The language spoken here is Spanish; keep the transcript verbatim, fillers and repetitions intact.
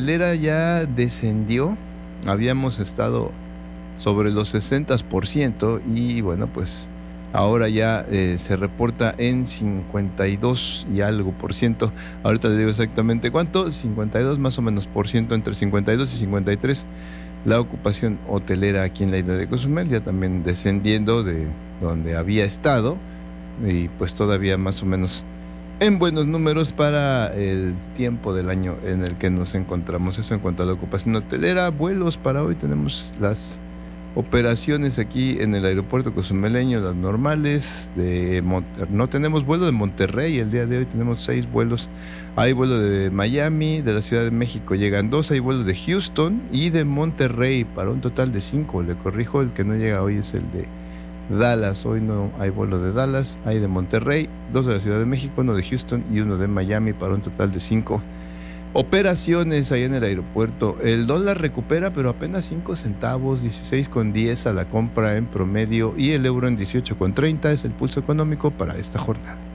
hotelera ya descendió. Habíamos estado sobre los sesenta por ciento y bueno, pues ahora ya eh, se reporta en cincuenta y dos y algo por ciento. Ahorita le digo exactamente cuánto, cincuenta y dos más o menos por ciento, entre cincuenta y dos y cincuenta y tres. La ocupación hotelera aquí en la isla de Cozumel ya también descendiendo de donde había estado y pues todavía más o menos en buenos números para el tiempo del año en el que nos encontramos. Eso en cuanto a la ocupación hotelera. Vuelos para hoy, tenemos las operaciones aquí en el aeropuerto cozumeleño, las normales de Monterrey. No tenemos vuelo de Monterrey el día de hoy, tenemos seis vuelos. Hay vuelo de Miami, de la Ciudad de México llegan dos, hay vuelo de Houston y de Monterrey para un total de cinco. Le corrijo, el que no llega hoy es el de Dallas. Hoy no hay vuelo de Dallas, hay de Monterrey, dos de la Ciudad de México, uno de Houston y uno de Miami para un total de cinco operaciones ahí en el aeropuerto. El dólar recupera, pero apenas cinco centavos, dieciséis con diez a la compra en promedio y el euro en dieciocho con treinta. Es el pulso económico para esta jornada.